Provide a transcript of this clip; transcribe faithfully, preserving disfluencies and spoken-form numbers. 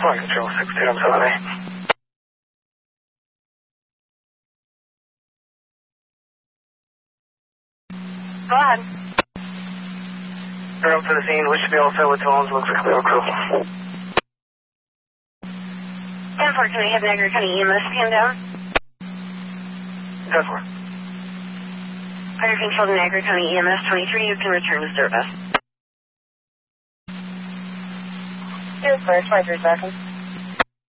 Flight Control, six two seven eight. Go ahead. You're up to the scene. We should be all set with tones. Looks like clear crew. ten four, can I have Niagara County E M S scan down? ten four. Fire Control to Niagara County E M S twenty-three, you can return to service. Here's first, five three seconds.